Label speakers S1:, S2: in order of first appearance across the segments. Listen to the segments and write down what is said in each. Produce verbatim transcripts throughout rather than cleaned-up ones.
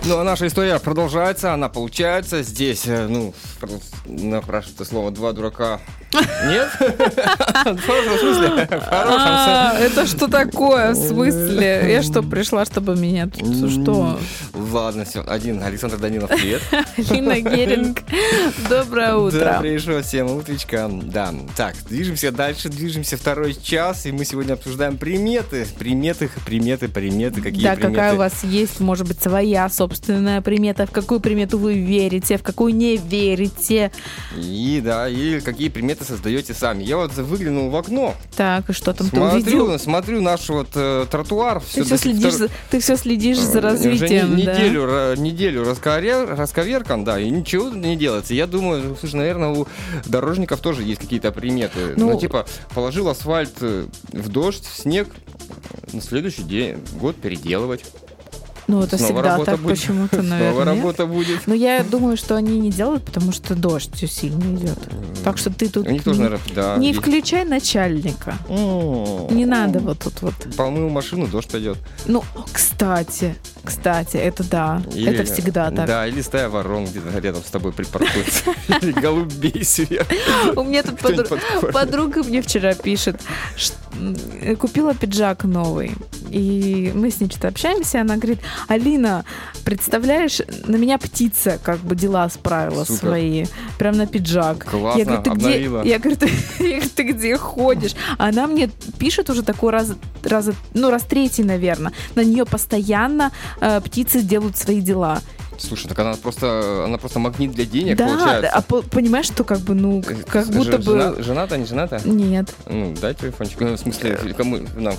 S1: Ну, а наша история продолжается, она получается. Здесь, ну, напрашивается слово «два дурака». Нет? В хорошем смысле. В хорошем смысле.
S2: Это что такое? В смысле? Я что, пришла, чтобы меня тут... Что?
S1: Ладно, все. Один. Александр Данилов, привет.
S2: Лина Геринг. Доброе утро.
S1: Доброе утро всем, утречка. Да. Так, движемся дальше, движемся второй час, и мы сегодня обсуждаем приметы. Приметы, приметы, приметы. Какие
S2: да,
S1: приметы?
S2: Какая у вас есть, может быть, своя собственная примета, в какую примету вы верите, в какую не верите.
S1: И да, и какие приметы создаете сами. Я вот выглянул в окно.
S2: Так, и что там
S1: смотрю,
S2: ты увидел?
S1: Смотрю наш вот э, тротуар.
S2: Ты все, следишь, втор... за, ты все следишь за развитием,
S1: уже
S2: да?
S1: Неделю, р, неделю расковер, расковеркан, да, и ничего не делается. Я думаю, слушай, наверное, у дорожников тоже есть какие-то приметы. Ну, ну типа, положил асфальт в дождь, в снег, на следующий день, год переделывать.
S2: Ну, это
S1: снова
S2: всегда так
S1: будет.
S2: Почему-то, наверное.
S1: Снова работа будет.
S2: Но я думаю, что они не делают, потому что дождь все сильно идет. Так что ты тут
S1: У них тоже,
S2: не,
S1: наверное, да,
S2: не
S1: есть.
S2: включай начальника. Не надо вот тут вот.
S1: Помыл машину, дождь пойдет.
S2: Ну, кстати, кстати, это да.
S1: Или,
S2: это всегда так.
S1: Да, или стая ворон где-то рядом с тобой припаркуется. Или голубей сверху.
S2: У меня тут подруга мне вчера пишет, купила пиджак новый. И мы с ней что-то общаемся, она говорит: Алина, представляешь, на меня птица как бы дела справила Супер. свои, прям на пиджак.
S1: Классно,
S2: я говорю, ты
S1: обновила.
S2: Где? Я говорю, ты, я говорю, ты где ходишь? Она мне пишет уже такой раз, раз, ну раз третий, наверное. На нее постоянно э, птицы делают свои дела.
S1: Слушай, так она просто, она просто магнит для денег,
S2: да,
S1: получается.
S2: А по, понимаешь, что как бы, ну, как Ж, будто
S1: жена,
S2: бы...
S1: Жената, не жената?
S2: Нет.
S1: Ну, дай телефончик. Ну, в смысле, кому нам?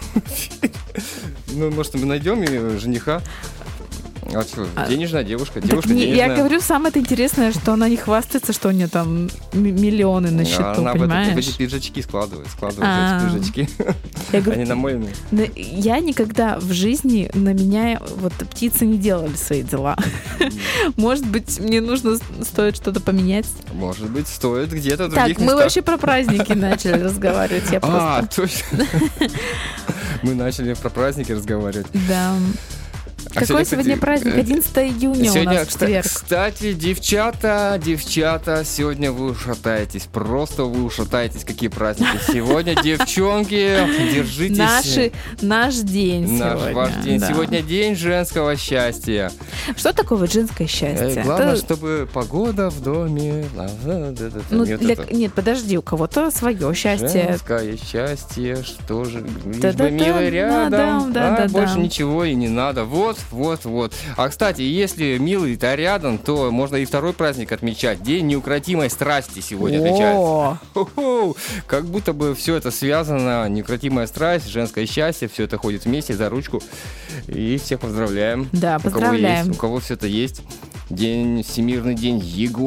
S1: Ну, может, мы найдем жениха? А что, денежная девушка, девушка
S2: не,
S1: денежная.
S2: Я говорю, самое интересное, что она не хвастается, что у нее там миллионы на счету,
S1: она
S2: понимаешь?
S1: Она в эти пиджачки складывает, складывает эти пиджачки.
S2: Я говорю,
S1: они намоленные.
S2: Я никогда в жизни на меня вот птицы не делали свои дела. Может быть, мне нужно, стоит что-то поменять?
S1: Может быть, стоит где-то в других
S2: местах. Так, мы
S1: местах.
S2: вообще про праздники начали разговаривать. Я
S1: а,
S2: просто...
S1: точно. Мы начали про праздники разговаривать.
S2: Да. А Какой сегодня, сегодня праздник? одиннадцатого июня сегодня, у нас в четверг.
S1: Кстати, девчата, девчата, сегодня вы ушатаетесь. Просто вы ушатаетесь. Какие праздники. Сегодня, девчонки, держитесь.
S2: Наши, наш день
S1: наш,
S2: сегодня.
S1: Ваш день.
S2: Да.
S1: Сегодня день женского счастья.
S2: Что такое вот женское счастье?
S1: Э, главное,
S2: Это...
S1: чтобы погода в доме...
S2: Ну, для... Нет, подожди, у кого-то свое счастье.
S1: Женское счастье, что же... Лишь
S2: да,
S1: бы
S2: да,
S1: милый рядом,
S2: да, да,
S1: а
S2: да,
S1: больше
S2: да.
S1: ничего и не надо. Вот, вот, вот. А, кстати, если милый-то рядом, то можно и второй праздник отмечать. День неукротимой страсти сегодня отмечается. Хо-хо. Как будто бы все это связано. Неукротимая страсть, женское счастье, все это ходит вместе за ручку. И всех поздравляем.
S2: Да,
S1: у
S2: поздравляем.
S1: Кого есть, у кого все это есть. День, Всемирный день Его.